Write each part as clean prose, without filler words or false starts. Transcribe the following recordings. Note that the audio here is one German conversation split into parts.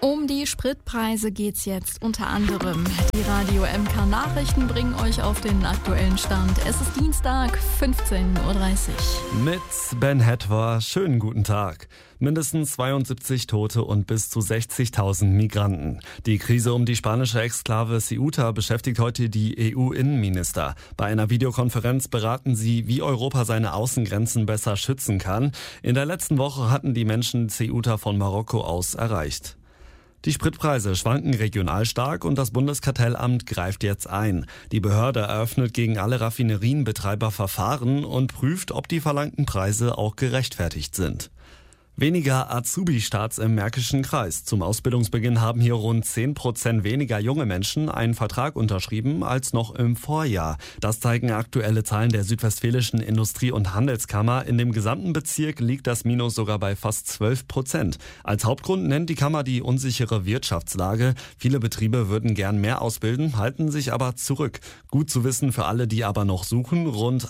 Um die Spritpreise geht's jetzt unter anderem. Die Radio MK Nachrichten bringen euch auf den aktuellen Stand. Es ist Dienstag, 15.30 Uhr. Mit Ben Hetwer, schönen guten Tag. Mindestens 72 Tote und bis zu 60.000 Migranten. Die Krise um die spanische Exklave Ceuta beschäftigt heute die EU-Innenminister. Bei einer Videokonferenz beraten sie, wie Europa seine Außengrenzen besser schützen kann. In der letzten Woche hatten die Menschen Ceuta von Marokko aus erreicht. Die Spritpreise schwanken regional stark und das Bundeskartellamt greift jetzt ein. Die Behörde eröffnet gegen alle Raffinerienbetreiber Verfahren und prüft, ob die verlangten Preise auch gerechtfertigt sind. Weniger Azubi-Starts im Märkischen Kreis. Zum Ausbildungsbeginn haben hier rund 10% weniger junge Menschen einen Vertrag unterschrieben als noch im Vorjahr. Das zeigen aktuelle Zahlen der Südwestfälischen Industrie- und Handelskammer. In dem gesamten Bezirk liegt das Minus sogar bei fast 12%. Als Hauptgrund nennt die Kammer die unsichere Wirtschaftslage. Viele Betriebe würden gern mehr ausbilden, halten sich aber zurück. Gut zu wissen für alle, die aber noch suchen. Rund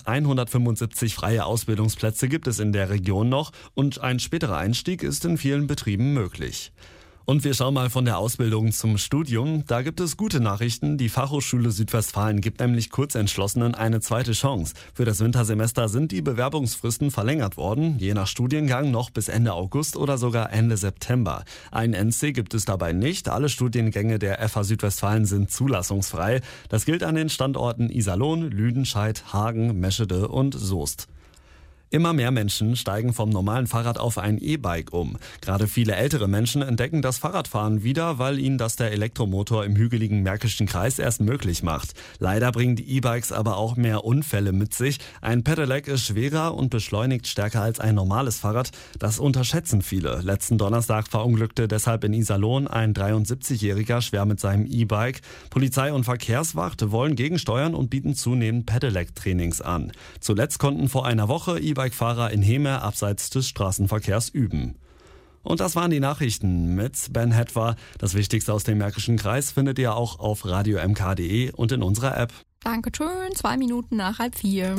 175 freie Ausbildungsplätze gibt es in der Region noch und ein späterer Einstieg ist in vielen Betrieben möglich. Und wir schauen mal von der Ausbildung zum Studium. Da gibt es gute Nachrichten. Die Fachhochschule Südwestfalen gibt nämlich Kurzentschlossenen eine zweite Chance. Für das Wintersemester sind die Bewerbungsfristen verlängert worden, je nach Studiengang noch bis Ende August oder sogar Ende September. Ein NC gibt es dabei nicht. Alle Studiengänge der FH Südwestfalen sind zulassungsfrei. Das gilt an den Standorten Iserlohn, Lüdenscheid, Hagen, Meschede und Soest. Immer mehr Menschen steigen vom normalen Fahrrad auf ein E-Bike um. Gerade viele ältere Menschen entdecken das Fahrradfahren wieder, weil ihnen das der Elektromotor im hügeligen Märkischen Kreis erst möglich macht. Leider bringen die E-Bikes aber auch mehr Unfälle mit sich. Ein Pedelec ist schwerer und beschleunigt stärker als ein normales Fahrrad. Das unterschätzen viele. Letzten Donnerstag verunglückte deshalb in Iserlohn ein 73-Jähriger schwer mit seinem E-Bike. Polizei und Verkehrswacht wollen gegensteuern und bieten zunehmend Pedelec-Trainings an. Zuletzt konnten vor einer Woche E-Bike-Fahrer in Hemer abseits des Straßenverkehrs üben. Und das waren die Nachrichten mit Ben Hetwer. Das Wichtigste aus dem Märkischen Kreis findet ihr auch auf radiomk.de und in unserer App. Dankeschön, 2 Minuten nach 3:30.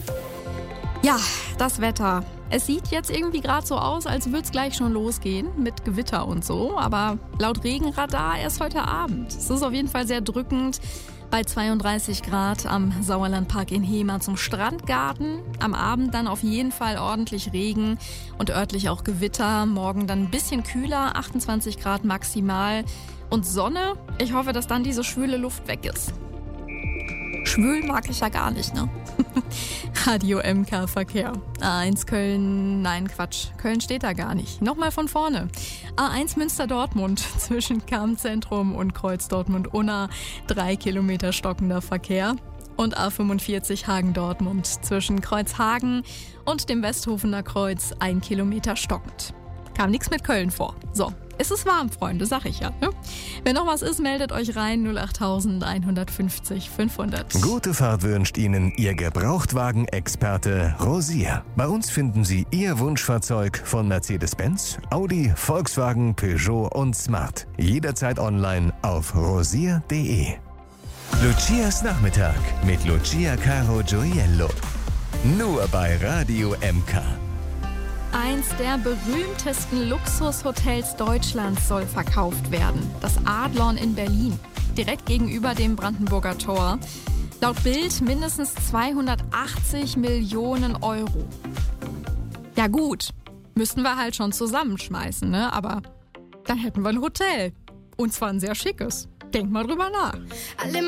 Ja, das Wetter. Es sieht jetzt irgendwie gerade so aus, als würde es gleich schon losgehen mit Gewitter und so. Aber laut Regenradar erst heute Abend. Es ist auf jeden Fall sehr drückend. Bei 32 Grad am Sauerlandpark in Hemer zum Strandgarten. Am Abend dann auf jeden Fall ordentlich Regen und örtlich auch Gewitter. Morgen dann ein bisschen kühler, 28 Grad maximal. Und Sonne, ich hoffe, dass dann diese schwüle Luft weg ist. Schwül mag ich ja gar nicht, ne? Radio MK Verkehr. A1 Köln, nein Quatsch, Köln steht da gar nicht. Nochmal von vorne. A1 Münster-Dortmund zwischen Kammzentrum und Kreuz Dortmund-Unna 3 Kilometer stockender Verkehr. Und A45 Hagen-Dortmund zwischen Kreuzhagen und dem Westhofener Kreuz 1 Kilometer stockend. Kam nichts mit Köln vor. So. Es ist warm, Freunde, sag ich ja. Ne? Wenn noch was ist, meldet euch rein 08000 150 500. Gute Fahrt wünscht Ihnen Ihr Gebrauchtwagen-Experte Rosier. Bei uns finden Sie Ihr Wunschfahrzeug von Mercedes-Benz, Audi, Volkswagen, Peugeot und Smart. Jederzeit online auf rosier.de. Lucias Nachmittag mit Lucia Caro Gioiello. Nur bei Radio MK. Eins der berühmtesten Luxushotels Deutschlands soll verkauft werden. Das Adlon in Berlin, direkt gegenüber dem Brandenburger Tor. Laut Bild mindestens 280 Millionen Euro. Ja gut, müssten wir halt schon zusammenschmeißen, ne? Aber dann hätten wir ein Hotel. Und zwar ein sehr schickes. Denk mal drüber nach.